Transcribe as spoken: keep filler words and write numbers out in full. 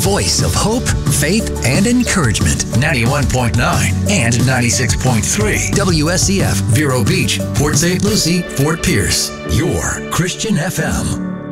voice of hope, faith, and encouragement. ninety-one point nine and ninety-six point three. W S C F, Vero Beach, Port Saint Lucie, Fort Pierce. Your Christian F M.